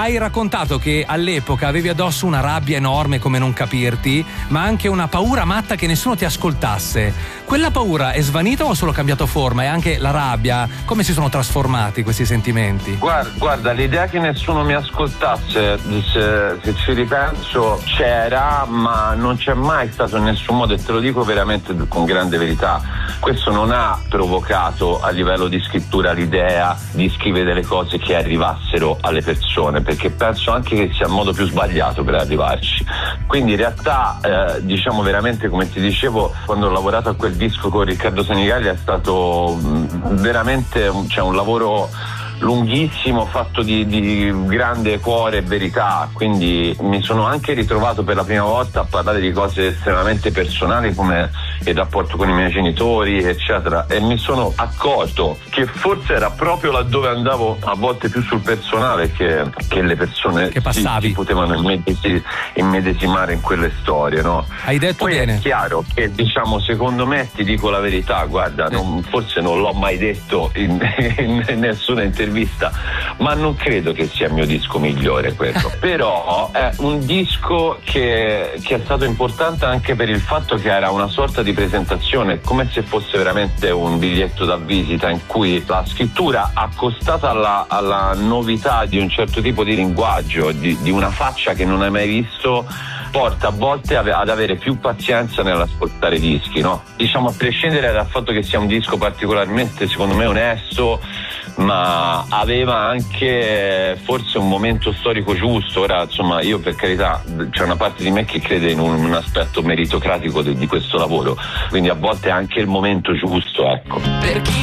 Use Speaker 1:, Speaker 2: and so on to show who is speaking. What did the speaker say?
Speaker 1: Hai raccontato che all'epoca avevi addosso una rabbia enorme come non capirti, ma anche una paura matta che nessuno ti ascoltasse. Quella paura è svanita o ha solo cambiato forma? E anche la rabbia, come si sono trasformati questi sentimenti?
Speaker 2: Guarda, l'idea che nessuno mi ascoltasse, se ci ripenso, c'era, ma non c'è mai stato in nessun modo, e te lo dico veramente con grande verità, questo non ha provocato a livello di scrittura l'idea di scrivere delle cose che arrivassero alle persone, perché penso anche che sia il modo più sbagliato per arrivarci. Quindi in realtà diciamo veramente, come ti dicevo, quando ho lavorato a quel disco con Riccardo Senigallia è stato veramente un lavoro lunghissimo, fatto di grande cuore e verità, quindi mi sono anche ritrovato per la prima volta a parlare di cose estremamente personali come il rapporto con i miei genitori eccetera, e mi sono accorto che forse era proprio laddove andavo a volte più sul personale che le persone
Speaker 1: che passavi
Speaker 2: si potevano immedesimare in quelle storie, no?
Speaker 1: Hai detto
Speaker 2: poi
Speaker 1: bene.
Speaker 2: È chiaro che, diciamo, secondo me, ti dico la verità, guarda, forse non l'ho mai detto in nessuna intervista, ma non credo che sia il mio disco migliore quello. Però è un disco che è stato importante anche per il fatto che era una sorta di presentazione, come se fosse veramente un biglietto da visita in cui la scrittura, accostata alla novità di un certo tipo di linguaggio, di una faccia che non hai mai visto, porta a volte ad avere più pazienza nell'ascoltare i dischi, no? Diciamo, a prescindere dal fatto che sia un disco particolarmente, secondo me, onesto, ma aveva anche forse un momento storico giusto. Ora, insomma, io, per carità, c'è una parte di me che crede in un aspetto meritocratico di questo lavoro, quindi a volte è anche il momento giusto, ecco.